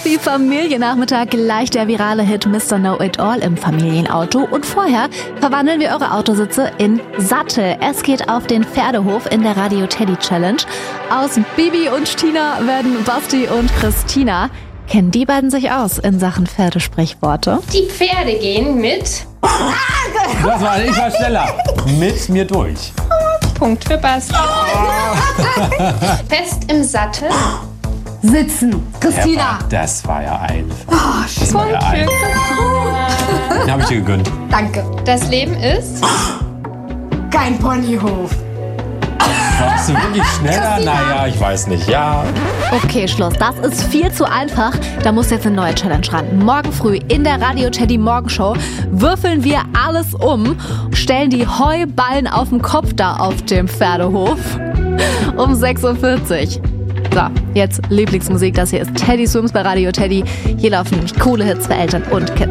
Happy Familiennachmittag, gleich der virale Hit Mr. Know-It-All im Familienauto. Und vorher verwandeln wir eure Autositze in Sattel. Es geht auf den Pferdehof in der Radio Teddy Challenge. Aus Bibi und Tina werden Basti und Christina. Kennen die beiden sich aus in Sachen Pferdesprichworte? Die Pferde gehen mit... Ich war schneller. Mit mir durch. Punkt für Basti. Fest im Sattel. Sitzen. Christina. Das war ja einfach. Das war ja Punkt für einfach. Christina. Den habe ich dir gegönnt. Danke. Das Leben ist... Kein Ponyhof. Warst du wirklich schneller? Naja, ich weiß nicht. Ja. Okay, Schluss. Das ist viel zu einfach. Da muss jetzt eine neue Challenge ran. Morgen früh in der Radio Teddy Morgenshow würfeln wir alles um, stellen die Heuballen auf dem Kopf da auf dem Pferdehof um 6.40 Uhr. So, jetzt Lieblingsmusik. Das hier ist Teddy Swims bei Radio Teddy. Hier laufen nämlich coole Hits für Eltern und Kids.